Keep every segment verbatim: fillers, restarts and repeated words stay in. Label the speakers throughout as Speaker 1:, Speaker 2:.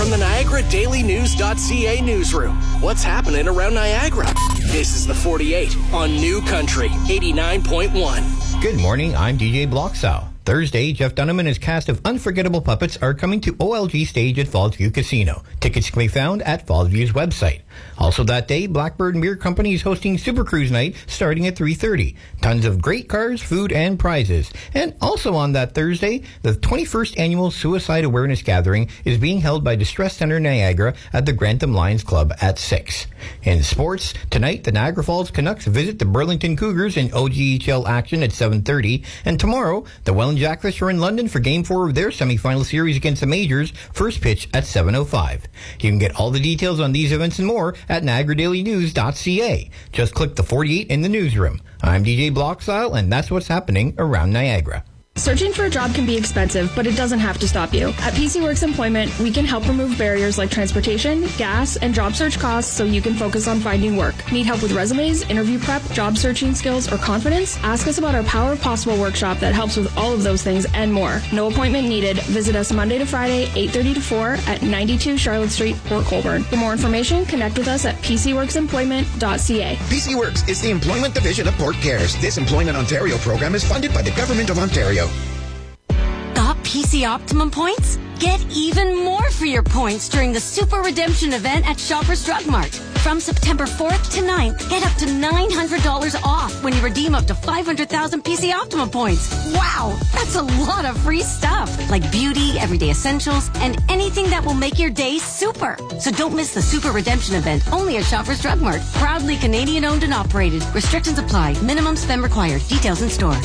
Speaker 1: from the Niagara Daily News dot C A newsroom. What's happening around Niagara? This is the forty-eight on New Country eighty-nine point one.
Speaker 2: Good morning, I'm D J Bloxall. Thursday, Jeff Dunham and his cast of unforgettable puppets are coming to O L G Stage at Falls View Casino. Tickets can be found at Falls View's website. Also that day, Blackbird Beer Company is hosting Super Cruise Night starting at three thirty. Tons of great cars, food, and prizes. And also on that Thursday, the twenty-first Annual Suicide Awareness Gathering is being held by Distress Center Niagara at the Grantham Lions Club at six. In sports, tonight, the Niagara Falls Canucks visit the Burlington Cougars in O G H L action at seven thirty. And tomorrow, the Welland Jackfish are in London for Game four of their semifinal series against the Majors, first pitch at seven oh five. You can get all the details on these events and more at Niagara Daily News dot C A. Just click the forty-eight in the newsroom. I'm D J Bloxall, and that's what's happening around Niagara.
Speaker 3: Searching for a job can be expensive, but it doesn't have to stop you. At P C Works Employment, we can help remove barriers like transportation, gas, and job search costs so you can focus on finding work. Need help with resumes, interview prep, job searching skills, or confidence? Ask us about our Power of Possible workshop that helps with all of those things and more. No appointment needed. Visit us Monday to Friday, eight thirty to four at ninety-two Charlotte Street, Port Colborne. For more information, connect with us at P C Works Employment dot C A.
Speaker 4: P C Works is the employment division of Port Cares. This Employment Ontario program is funded by the Government of Ontario.
Speaker 5: Got P C Optimum points? Get even more for your points during the Super Redemption event at Shoppers Drug Mart. From September fourth to ninth, get up to nine hundred dollars off when you redeem up to five hundred thousand P C Optimum points. Wow, that's a lot of free stuff, like beauty, everyday essentials, and anything that will make your day super. So don't miss the Super Redemption event, only at Shoppers Drug Mart. Proudly Canadian owned and operated. Restrictions apply. Minimum spend required. Details in store.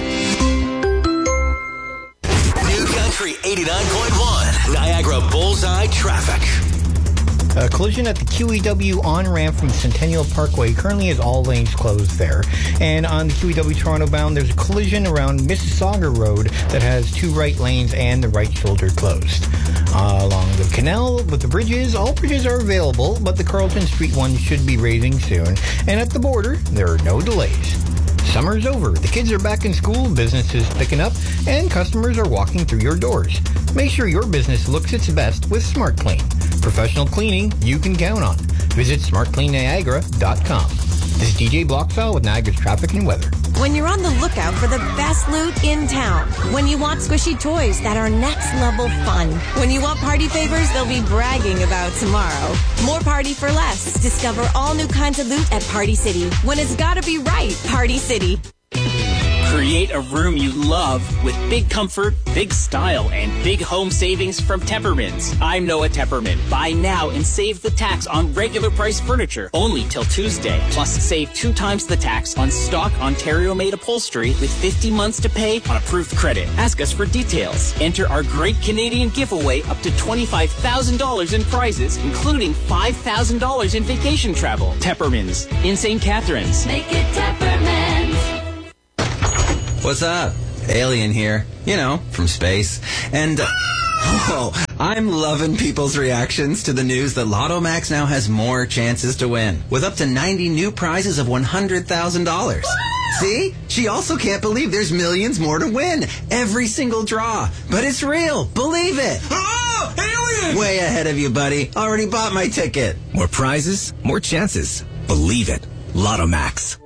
Speaker 1: Country eighty-nine point one, Niagara Bullseye Traffic.
Speaker 2: A collision at the Q E W on-ramp from Centennial Parkway currently has all lanes closed there. And on the Q E W Toronto bound, there's a collision around Mississauga Road that has two right lanes and the right shoulder closed. Uh, along the canal with the bridges, all bridges are available, but the Carleton Street one should be raising soon. And at the border, there are no delays. Summer's over, the kids are back in school, business is picking up, and customers are walking through your doors. Make sure your business looks its best with Smart Clean. Professional cleaning you can count on. Visit smart clean niagara dot com. This is D J Bloxall with Niagara's traffic and weather.
Speaker 6: When you're on the lookout for the best loot in town. When you want squishy toys that are next level fun. When you want party favors they'll be bragging about tomorrow. More party for less. Discover all new kinds of loot at Party City. When it's gotta be right, Party City.
Speaker 7: Create a room you love with big comfort, big style, and big home savings from Teppermans. I'm Noah Tepperman. Buy now and save the tax on regular price furniture only till Tuesday. Plus, save two times the tax on stock Ontario-made upholstery with fifty months to pay on approved credit. Ask us for details. Enter our great Canadian giveaway up to twenty-five thousand dollars in prizes, including five thousand dollars in vacation travel. Teppermans in Saint Catharines.
Speaker 5: Make it Teppermans.
Speaker 8: What's up? Alien here. You know, from space. And, uh, oh, I'm loving people's reactions to the news that Lotto Max now has more chances to win, with up to ninety new prizes of one hundred thousand dollars. See? She also can't believe there's millions more to win. Every single draw. But it's real. Believe it.
Speaker 9: Oh, alien!
Speaker 8: Way ahead of you, buddy. Already bought my ticket.
Speaker 9: More prizes, more chances. Believe it. Lotto Max.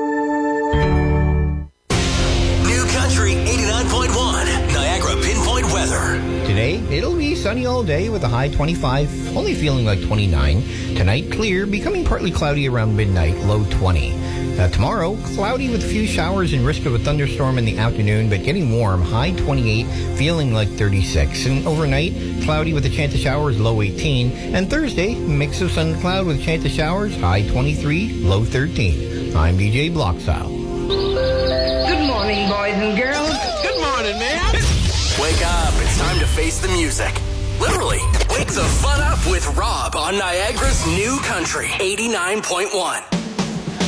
Speaker 1: Country eighty-nine point one, Niagara Pinpoint Weather.
Speaker 2: Today, it'll be sunny all day with a high twenty-five, only feeling like twenty-nine. Tonight, clear, becoming partly cloudy around midnight, low twenty. Uh, tomorrow, cloudy with a few showers and risk of a thunderstorm in the afternoon, but getting warm, high twenty-eight, feeling like thirty-six. And overnight, cloudy with a chance of showers, low eighteen. And Thursday, mix of sun and cloud with a chance of showers, high twenty-three, low thirteen. I'm D J Bloxall.
Speaker 10: Good morning, boys and girls.
Speaker 1: Good morning, man. Wake up. It's time to face the music. Literally, wake the fun up with Rob on Niagara's New Country eighty-nine point one.